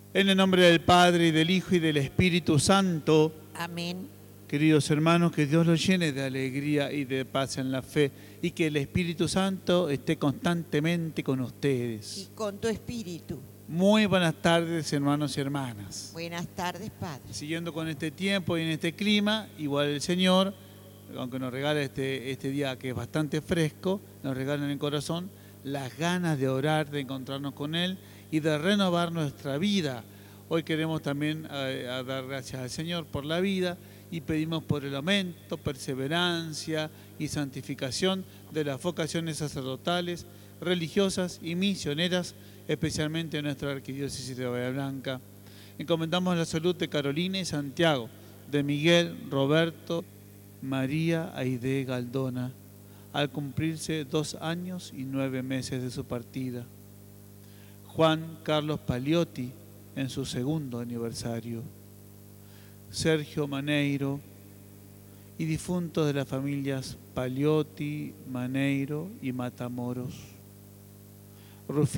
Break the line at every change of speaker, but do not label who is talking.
En el nombre del Padre, y del Hijo, y del Espíritu Santo.
Amén.
Queridos hermanos, que Dios los llene de alegría y de paz en la fe, y que el Espíritu Santo esté constantemente con
Y
ustedes.
con tu espíritu.
Muy buenas tardes, hermanos y hermanas.
Buenas tardes, Padre.
Siguiendo con este tiempo y en este clima, igual el Señor, aunque nos regala este día que es bastante fresco, nos regala en el corazón las ganas de orar, de encontrarnos con Él y de renovar nuestra vida. Hoy queremos también a dar gracias al Señor por la vida y pedimos por el aumento, perseverancia y santificación de las vocaciones sacerdotales, religiosas y misioneras, especialmente en nuestra arquidiócesis de Bahía Blanca. Encomendamos la salud de Carolina y Santiago, de Miguel, Roberto, María Aide Galdona, al cumplirse 2 años y 9 meses de su partida. Juan Carlos Paliotti, en su 2º aniversario. Sergio Maneiro y difuntos de las familias Paliotti, Maneiro y Matamoros.